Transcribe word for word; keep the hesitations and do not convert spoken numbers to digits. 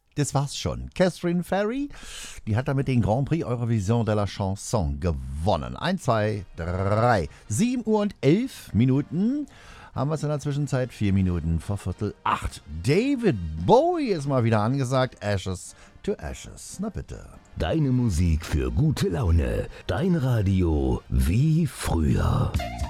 Das war's schon. Catherine Ferry, die hat damit den Grand Prix Eurovision de la Chanson gewonnen. Eins, zwei, drei. sieben Uhr und elf Minuten. Haben wir es in der Zwischenzeit? Vier Minuten vor Viertel acht. David Bowie ist mal wieder angesagt. Ashes to Ashes. Na bitte. Deine Musik für gute Laune. Dein Radio wie früher.